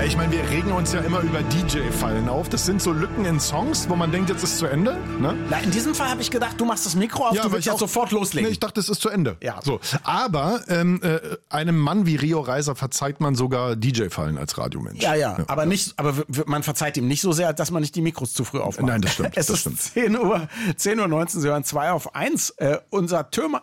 ich meine, wir regen uns ja immer über DJ-Fallen auf. Das sind so Lücken in Songs, wo man denkt, jetzt ist zu Ende. Ne? Na, in diesem Fall habe ich gedacht, du machst das Mikro auf, du willst jetzt sofort loslegen. Nee, ich dachte, es ist zu Ende. Ja. So. Aber einem Mann wie Rio Reiser verzeiht man sogar DJ-Fallen als Radiomensch. Ja. Aber man verzeiht ihm nicht so sehr, dass man nicht die Mikros zu früh aufmacht. Nein, das stimmt. Es ist 10:19 Uhr, Sie hören 2 auf 1. Unser Türmer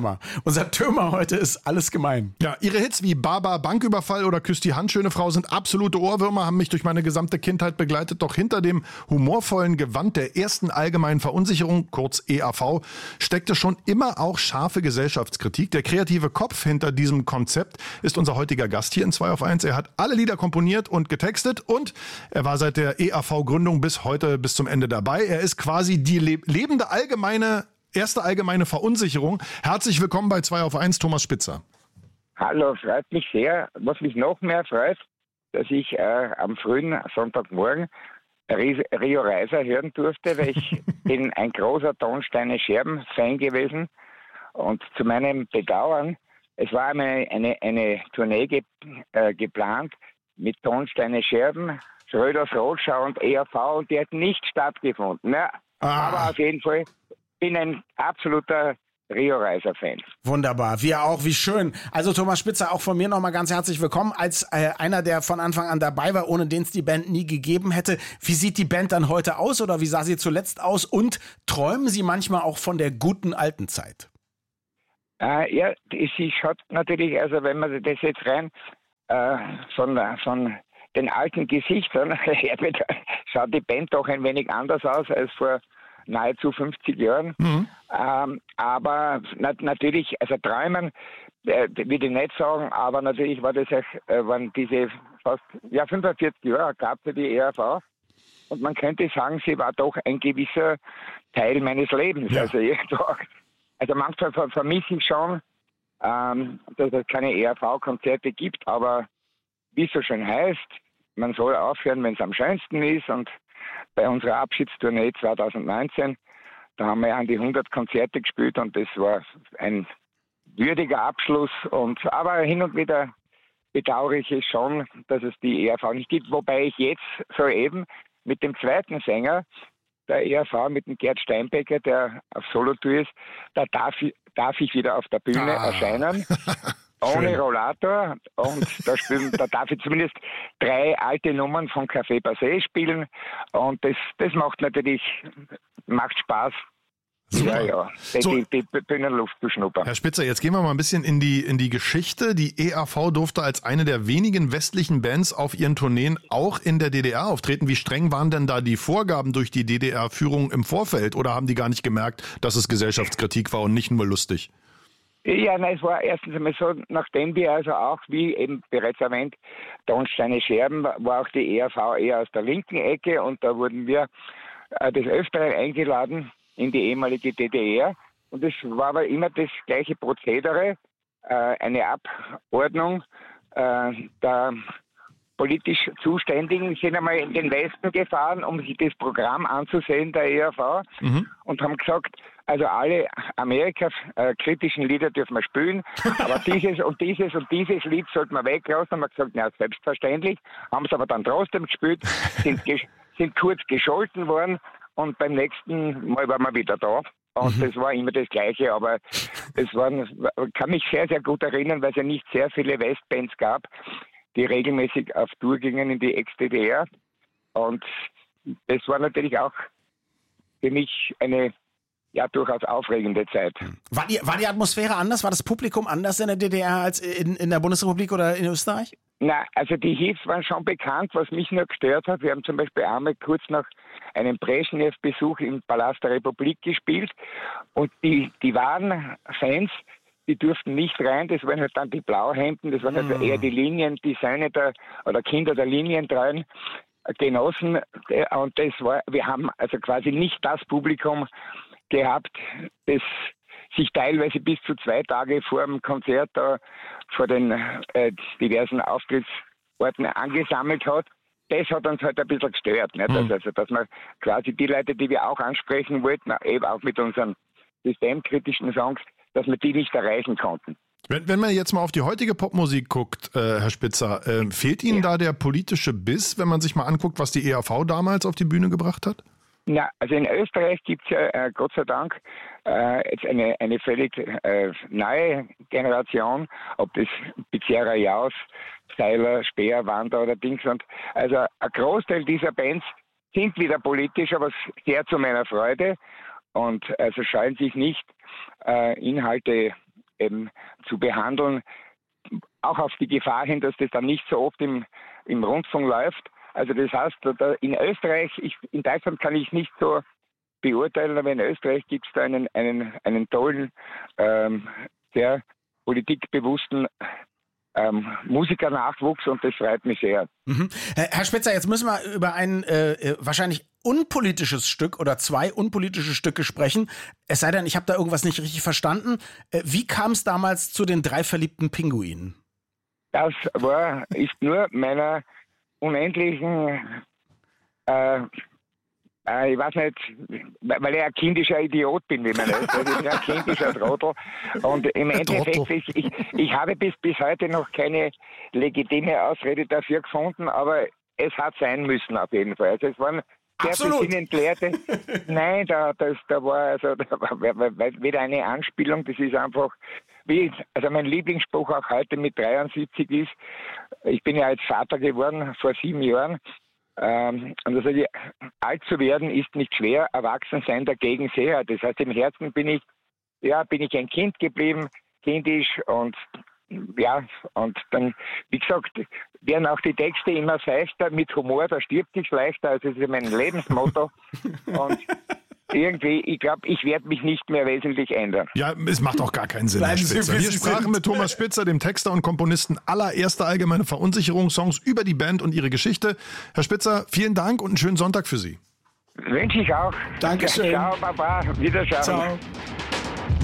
heute ist alles gemein. Ja, ihre Hits wie Baba, Banküberfall oder Küss die Hand, schöne Frau sind absolute Ohrwürmer, haben mich durch meine gesamte Kindheit begleitet. Doch hinter dem humorvollen Gewand der ersten allgemeinen Verunsicherung, kurz EAV, steckte schon immer auch scharfe Gesellschaftskritik. Der kreative Kopf hinter diesem Konzept ist unser heutiger Gast hier in 2 auf 1. Er hat alle Lieder komponiert und getextet und er war seit der EAV-Gründung bis heute, bis zum Ende dabei. Er ist quasi die lebende erste allgemeine Verunsicherung. Herzlich willkommen bei 2 auf 1, Thomas Spitzer. Hallo, freut mich sehr. Was mich noch mehr freut, dass ich am frühen Sonntagmorgen Rio Reiser hören durfte, weil ich bin ein großer Tonsteine Scherben-Fan gewesen. Und zu meinem Bedauern, es war einmal eine Tournee geplant mit Tonsteine Scherben, Schröders Rotschau und ERV und die hat nicht stattgefunden. Ja, aber auf jeden Fall bin ein absoluter Rio Reiser-Fan. Wunderbar, wir auch, wie schön. Also Thomas Spitzer, auch von mir nochmal ganz herzlich willkommen als einer, der von Anfang an dabei war, ohne den es die Band nie gegeben hätte. Wie sieht die Band dann heute aus oder wie sah sie zuletzt aus und träumen Sie manchmal auch von der guten alten Zeit? Ja, sie hat natürlich, also wenn man das jetzt rein von den alten Gesichtern schaut die Band doch ein wenig anders aus als vor nahezu 50 Jahren. Mhm. Aber natürlich, also träumen, will ich nicht sagen, aber natürlich war das waren diese fast 45 Jahre gab für die ERV. Und man könnte sagen, sie war doch ein gewisser Teil meines Lebens. Ja. Also jeden Tag. Also manchmal vermisse ich schon, dass es keine ERV-Konzerte gibt, aber wie es so schön heißt, man soll aufhören, wenn es am schönsten ist. Und bei unserer Abschiedstournee 2019, da haben wir an die 100 Konzerte gespielt und das war ein würdiger Abschluss. Aber hin und wieder bedauere ich es schon, dass es die ERV nicht gibt. Wobei ich jetzt soeben mit dem zweiten Sänger der ERV, mit dem Gerd Steinbecker, der auf Solotour ist, da darf ich wieder auf der Bühne erscheinen. Ohne Rollator und da darf ich zumindest 3 alte Nummern von Café Passé spielen und das macht Spaß. Super. Ja. Die Bühnenluft zu schnuppern. Herr Spitzer, jetzt gehen wir mal ein bisschen in die Geschichte. Die EAV durfte als eine der wenigen westlichen Bands auf ihren Tourneen auch in der DDR auftreten. Wie streng waren denn da die Vorgaben durch die DDR-Führung im Vorfeld oder haben die gar nicht gemerkt, dass es Gesellschaftskritik war und nicht nur lustig? Ja, nein, es war erstens einmal so, nachdem wir also auch, wie eben bereits erwähnt, Tonsteine Scherben, war auch die ERV eher aus der linken Ecke und da wurden wir des Öfteren eingeladen in die ehemalige DDR und es war aber immer das gleiche Prozedere, eine Abordnung der politisch Zuständigen sind einmal in den Westen gefahren, um sich das Programm anzusehen, der ERV, und haben gesagt, also alle Amerika-kritischen Lieder dürfen wir spielen, aber dieses und dieses und dieses Lied sollten wir weglassen. Haben wir gesagt, na, selbstverständlich, haben es aber dann trotzdem gespielt, sind kurz gescholten worden und beim nächsten Mal waren wir wieder da. Und das war immer das Gleiche, aber ich kann mich sehr, sehr gut erinnern, weil es ja nicht sehr viele Westbands gab, die regelmäßig auf Tour gingen in die Ex-DDR. Und das war natürlich auch für mich eine durchaus aufregende Zeit. War die Atmosphäre anders? War das Publikum anders in der DDR als in der Bundesrepublik oder in Österreich? Na, also die Hits waren schon bekannt, was mich nur gestört hat. Wir haben zum Beispiel einmal kurz nach einem Brezhnev-Besuch im Palast der Republik gespielt und die wahren Fans, die durften nicht rein, das waren halt dann die Blauhemden, das waren also eher die Liniendesigner oder Kinder der Linientreuen Genossen und wir haben also quasi nicht das Publikum gehabt, das sich teilweise bis zu 2 Tage vor dem Konzert da vor den diversen Auftrittsorten angesammelt hat. Das hat uns halt ein bisschen gestört. Nicht? Also, dass man quasi die Leute, die wir auch ansprechen wollten, eben auch mit unseren systemkritischen Songs, dass wir die nicht erreichen konnten. Wenn man jetzt mal auf die heutige Popmusik guckt, Herr Spitzer, fehlt Ihnen da der politische Biss, wenn man sich mal anguckt, was die EAV damals auf die Bühne gebracht hat? Ja, also in Österreich gibt es ja Gott sei Dank jetzt eine völlig neue Generation, ob das Pizzerra Jaus, Seiler, Speer, Wander oder Dings. Und also ein Großteil dieser Bands sind wieder politisch, aber sehr zu meiner Freude und also scheuen sich nicht, Inhalte eben zu behandeln, auch auf die Gefahr hin, dass das dann nicht so oft im Rundfunk läuft. Also das heißt, in Österreich, in Deutschland kann ich nicht so beurteilen, aber in Österreich gibt es da einen tollen, sehr politikbewussten Musikernachwuchs und das freut mich sehr. Mhm. Herr Spitzer, jetzt müssen wir über ein wahrscheinlich unpolitisches Stück oder 2 unpolitische Stücke sprechen. Es sei denn, ich habe da irgendwas nicht richtig verstanden. Wie kam es damals zu den 3 verliebten Pinguinen? Das ist nur meiner unendlichen, ich weiß nicht, weil ich ein kindischer Idiot bin, wie man nennt. Ich bin ein kindischer Trottel. Und im Endeffekt, ich habe bis heute noch keine legitime Ausrede dafür gefunden, aber es hat sein müssen auf jeden Fall. Also es waren sehr besinnentleerte. Nein, da war wieder eine Anspielung, das ist einfach, also mein Lieblingsspruch auch heute mit 73 ist, ich bin ja als Vater geworden vor 7 Jahren, und also alt zu werden ist nicht schwer, erwachsen sein dagegen sehr. Das heißt, im Herzen bin ich ein Kind geblieben, kindisch und dann, wie gesagt, werden auch die Texte immer seichter, mit Humor, da stirbt sich leichter, also das ist mein Lebensmotto. Und irgendwie, ich glaube, ich werde mich nicht mehr wesentlich ändern. Ja, es macht auch gar keinen Sinn, Herr Spitzer. Wir sprachen mit Thomas Spitzer, dem Texter und Komponisten aller erster allgemeine Verunsicherungssongs, über die Band und ihre Geschichte. Herr Spitzer, vielen Dank und einen schönen Sonntag für Sie. Wünsche ich auch. Dankeschön. Ciao, Baba. Wiederschauen. Ciao.